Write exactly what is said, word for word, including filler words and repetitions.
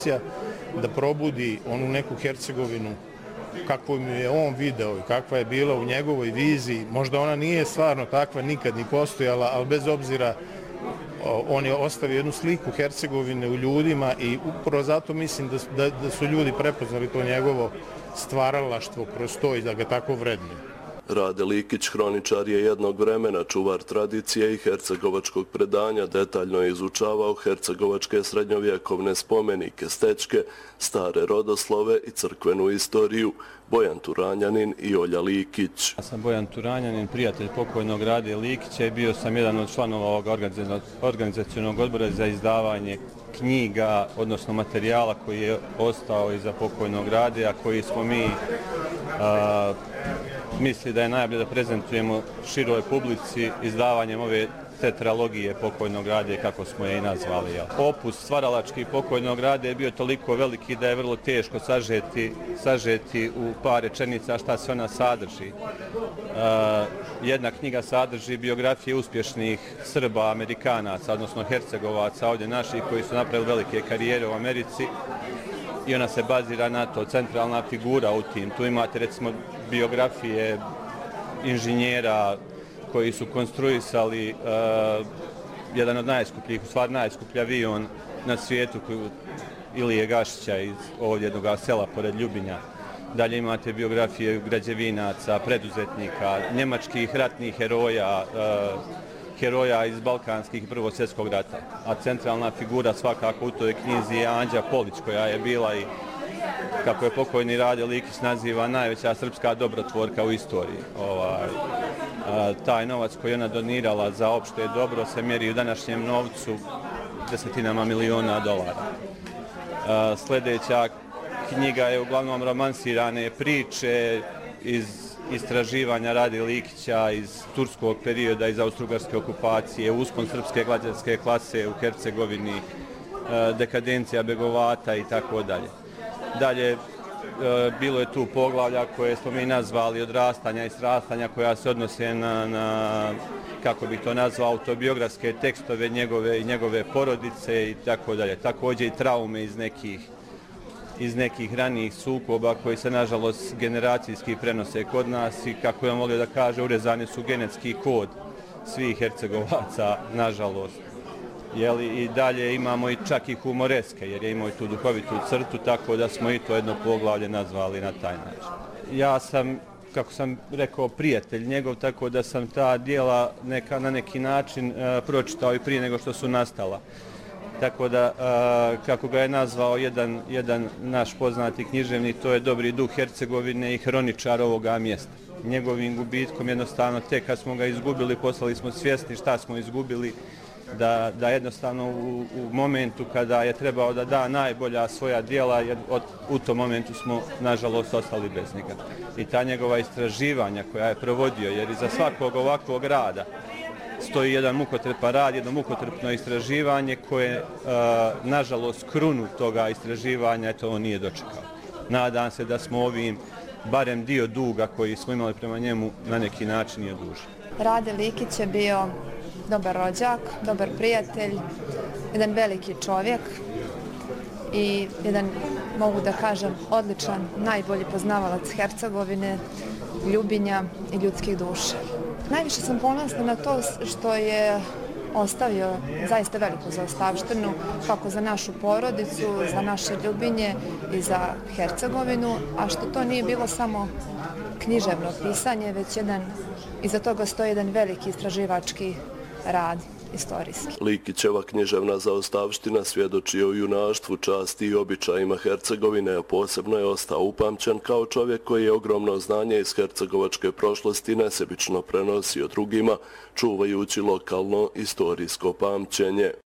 da probudi onu neku Hercegovinu kakvu mi je on video i kakva je bila u njegovoj viziji. Možda ona nije stvarno takva nikad ni postojala, ali bez obzira on je ostavio jednu sliku Hercegovine u ljudima i upravo zato mislim da, da, da su ljudi prepoznali to njegovo stvaralaštvo kroz to i da ga tako vrednuju. Rade Likić hroničar je jednog vremena čuvar tradicije i hercegovačkog predanja, detaljno je izučavao hercegovačke srednjovjekovne spomenike, stečke, stare rodoslove i crkvenu istoriju. Bojan Turanjanin i Olja Likić. Ja sam Bojan Turanjanin, prijatelj pokojnog Rade Likića i bio sam jedan od članova ovog organizacionog odbora za izdavanje knjiga, odnosno materijala koji je ostao iza pokojnog Rade, a koji smo mi a, misli da je najbolje da prezentujemo široj publici izdavanjem ove tetralogije pokojnog Rade, kako smo je i nazvali. Ja. Opus stvaralački pokojnog Rade je bio toliko veliki da je vrlo teško sažeti, sažeti u par rečenica šta se ona sadrži. Uh, jedna knjiga sadrži biografije uspješnih Srba, Amerikanaca, odnosno Hercegovaca ovdje naših koji su napravili velike karijere u Americi i ona se bazira na to, centralna figura u tim. Tu imate recimo biografije inženjera koji su konstruisali uh, jedan od najskupljih, u stvari najskuplji avion na svijetu, koju, Ilije Gašića iz ovdje jednog sela pored Ljubinja. Dalje imate biografije građevinaca, preduzetnika, njemačkih ratnih heroja, uh, heroja iz Balkanskih i Prvog svjetskog rata. A centralna figura svakako u toj knjizi je Anđa Polić, koja je bila i, kako je pokojni Rade Likić naziva, najveća srpska dobrotvorka u istoriji. Ovaj, a, taj novac koji ona donirala za opšte dobro se mjeri u današnjem novcu desetinama miliona dolara. A, sljedeća knjiga je uglavnom romansirane priče iz istraživanja Rade Likića iz turskog perioda, iz austrougarske okupacije, uspon srpske građanske klase u Hercegovini, a, dekadencija Begovata i tako dalje. Dalje, bilo je tu poglavlja koje smo mi nazvali odrastanja i srastanja, koja se odnose na, na kako bih to nazvao, autobiografske tekstove njegove i njegove porodice i tako dalje. Također i traume iz nekih, iz nekih ranijih sukoba koji se nažalost generacijski prenose kod nas i, kako je on volio da kaže, urezani su genetski kod svih Hercegovaca, nažalost. Jeli, i dalje imamo i čak i humoreske, jer je imao i tu duhovitu crtu, tako da smo i to jedno poglavlje nazvali na taj način. Ja sam, kako sam rekao, prijatelj njegov, tako da sam ta dijela neka, na neki način uh, pročitao i prije nego što su nastala. Tako da, uh, kako ga je nazvao jedan, jedan naš poznati književnik, to je dobri duh Hercegovine i hroničar ovoga mjesta. Njegovim gubitkom jednostavno, tek kad smo ga izgubili, postali smo svjesni šta smo izgubili, Da, da jednostavno u, u momentu kada je trebao da da najbolja svoja djela, jer od, u tom momentu smo nažalost ostali bez njega. I ta njegova istraživanja koja je provodio, jer iza svakog ovakvog rada stoji jedan mukotrpan rad, jedno mukotrpno istraživanje koje, uh, nažalost, krunu toga istraživanja, eto, on nije dočekao. Nadam se da smo ovim, barem dio duga koji smo imali prema njemu, na neki način i odužili. Rade Likić je bio dobar rođak, dobar prijatelj, jedan veliki čovjek i jedan, mogu da kažem, odličan, najbolji poznavalac Hercegovine, Ljubinja i ljudskih duša. Najviše sam ponosna na to što je ostavio zaista veliku zaostavštinu, kako za našu porodicu, za naše Ljubinje i za Hercegovinu, a što to nije bilo samo književno pisanje, već jedan, iza toga stoji jedan veliki istraživački rad istorijski. Likićeva književna zaostavština svjedoči o junaštvu, časti i običajima Hercegovine, a posebno je ostao upamćen kao čovjek koji je ogromno znanje iz hercegovačke prošlosti nesebično prenosio drugima, čuvajući lokalno istorijsko pamćenje.